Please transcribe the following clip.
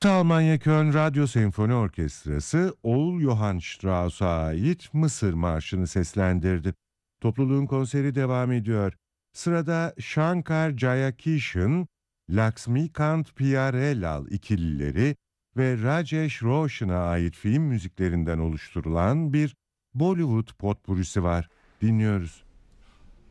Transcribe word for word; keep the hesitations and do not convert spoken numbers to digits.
Batı Almanya Köln Radyo Senfoni Orkestrası, Oğul Johann Strauss'a ait Mısır Marşı'nı seslendirdi. Topluluğun konseri devam ediyor. Sırada Shankar Jayakishan, Laxmikant Pyarelal ikilileri ve Rajesh Roshan'a ait film müziklerinden oluşturulan bir Bollywood potpurrisi var. Dinliyoruz.